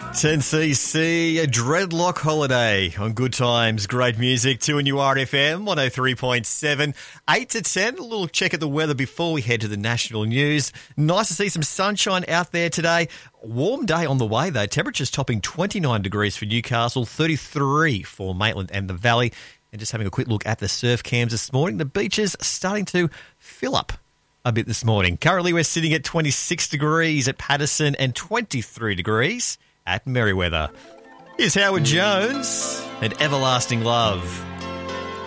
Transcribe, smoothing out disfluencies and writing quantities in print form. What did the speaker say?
10cc, a dreadlock holiday on Good Times. Great music, 2 and URFM, 103.7. 8 to 10, a little check at the weather before we head to the national news. Nice to see some sunshine out there today. Warm day on the way, though. Temperatures topping 29 degrees for Newcastle, 33 for Maitland and the Valley. And just having a quick look at the surf cams this morning, the beaches starting to fill up a bit this morning. Currently, we're sitting at 26 degrees at Patterson and 23 degrees at Merriweather. Here's Howard Jones and Everlasting Love.